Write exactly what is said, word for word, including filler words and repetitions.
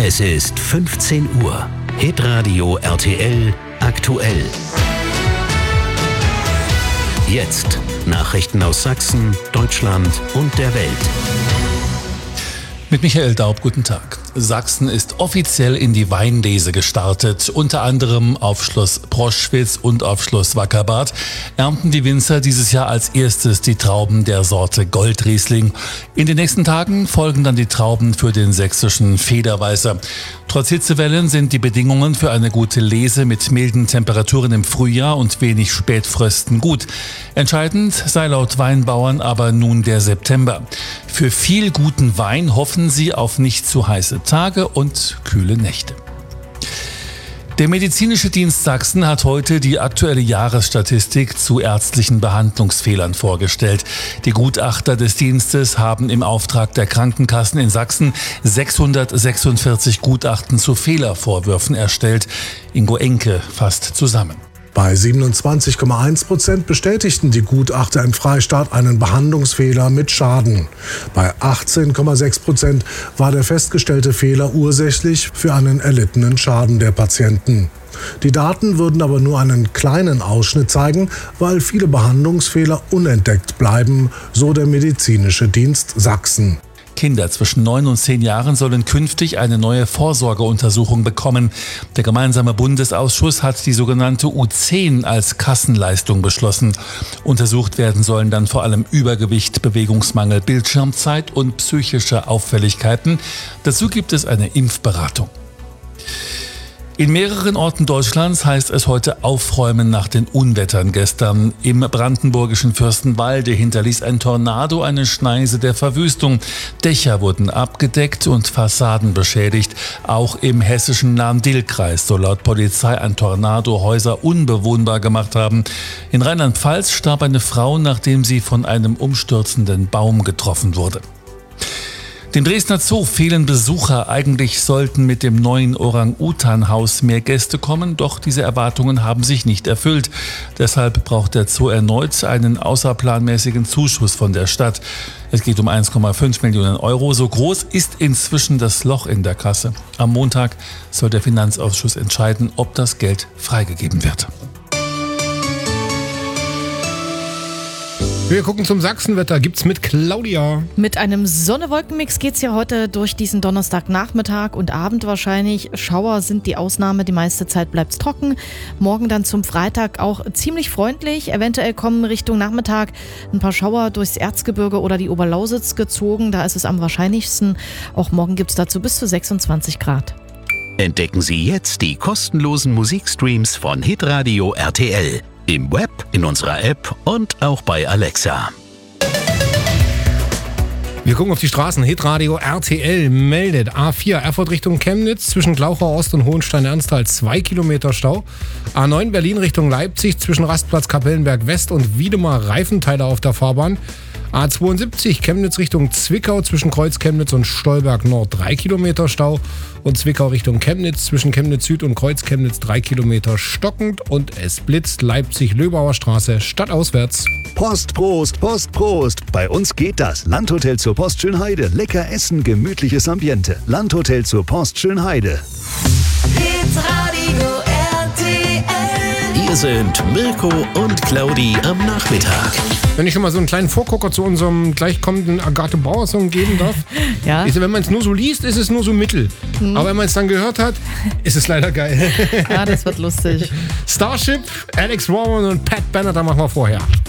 Es ist fünfzehn Uhr. Hitradio R T L aktuell. Jetzt Nachrichten aus Sachsen, Deutschland und der Welt. Mit Michael Daub, guten Tag. Sachsen ist offiziell in die Weinlese gestartet. Unter anderem auf Schloss Proschwitz und auf Schloss Wackerbarth ernten die Winzer dieses Jahr als erstes die Trauben der Sorte Goldriesling. In den nächsten Tagen folgen dann die Trauben für den sächsischen Federweißer. Trotz Hitzewellen sind die Bedingungen für eine gute Lese mit milden Temperaturen im Frühjahr und wenig Spätfrösten gut. Entscheidend sei laut Weinbauern aber nun der September. Für viel guten Wein hoffen sie auf nicht zu heiße Tage und kühle Nächte. Der Medizinische Dienst Sachsen hat heute die aktuelle Jahresstatistik zu ärztlichen Behandlungsfehlern vorgestellt. Die Gutachter des Dienstes haben im Auftrag der Krankenkassen in Sachsen sechshundertsechsundvierzig Gutachten zu Fehlervorwürfen erstellt. Ingo Enke fasst zusammen. Bei siebenundzwanzig Komma eins Prozent bestätigten die Gutachter im Freistaat einen Behandlungsfehler mit Schaden. Bei achtzehn Komma sechs Prozent war der festgestellte Fehler ursächlich für einen erlittenen Schaden der Patienten. Die Daten würden aber nur einen kleinen Ausschnitt zeigen, weil viele Behandlungsfehler unentdeckt bleiben, so der Medizinische Dienst Sachsen. Kinder zwischen neun und zehn Jahren sollen künftig eine neue Vorsorgeuntersuchung bekommen. Der gemeinsame Bundesausschuss hat die sogenannte U zehn als Kassenleistung beschlossen. Untersucht werden sollen dann vor allem Übergewicht, Bewegungsmangel, Bildschirmzeit und psychische Auffälligkeiten. Dazu gibt es eine Impfberatung. In mehreren Orten Deutschlands heißt es heute Aufräumen nach den Unwettern gestern. Im brandenburgischen Fürstenwalde hinterließ ein Tornado eine Schneise der Verwüstung. Dächer wurden abgedeckt und Fassaden beschädigt. Auch im hessischen Lahn-Dill-Kreis soll laut Polizei ein Tornado Häuser unbewohnbar gemacht haben. In Rheinland-Pfalz starb eine Frau, nachdem sie von einem umstürzenden Baum getroffen wurde. Dem Dresdner Zoo fehlen Besucher. Eigentlich sollten mit dem neuen Orang-Utan-Haus mehr Gäste kommen, doch diese Erwartungen haben sich nicht erfüllt. Deshalb braucht der Zoo erneut einen außerplanmäßigen Zuschuss von der Stadt. Es geht um eins Komma fünf Millionen Euro. So groß ist inzwischen das Loch in der Kasse. Am Montag soll der Finanzausschuss entscheiden, ob das Geld freigegeben wird. Wir gucken zum Sachsenwetter. Gibt's mit Claudia. Mit einem Sonne-Wolken-Mix geht's ja heute durch diesen Donnerstagnachmittag und Abend wahrscheinlich. Schauer sind die Ausnahme, die meiste Zeit bleibt's trocken. Morgen dann zum Freitag auch ziemlich freundlich. Eventuell kommen Richtung Nachmittag ein paar Schauer durchs Erzgebirge oder die Oberlausitz gezogen. Da ist es am wahrscheinlichsten. Auch morgen gibt's dazu bis zu sechsundzwanzig Grad. Entdecken Sie jetzt die kostenlosen Musikstreams von Hitradio R T L. Im Web, in unserer App und auch bei Alexa. Wir gucken auf die Straßen. Hitradio R T L meldet A vier Erfurt Richtung Chemnitz zwischen Glauchau Ost und Hohenstein-Ernsthal zwei Kilometer Stau. A neun Berlin Richtung Leipzig zwischen Rastplatz Kapellenberg West und Wiedemar Reifenteile auf der Fahrbahn. A zweiundsiebzig Chemnitz Richtung Zwickau zwischen Kreuz Chemnitz und Stolberg Nord drei Kilometer Stau und Zwickau Richtung Chemnitz zwischen Chemnitz Süd und Kreuz Chemnitz drei Kilometer stockend und es blitzt Leipzig-Löbauer Straße stadtauswärts. Post, Prost, Post, Prost. Bei uns geht das. Landhotel zur Post Schönheide. Lecker essen, gemütliches Ambiente. Landhotel zur Post Schönheide. Hitradio R T L. Hier sind Mirko und Claudi am Nachmittag. Wenn ich schon mal so einen kleinen Vorgucker zu unserem gleich kommenden Agathe Bauer-Song geben darf. Ja. Ist, wenn man es nur so liest, ist es nur so mittel. Mhm. Aber wenn man es dann gehört hat, ist es leider geil. Ja, das wird lustig. Starship, Alex Warren und Pat Bennett, da machen wir vorher.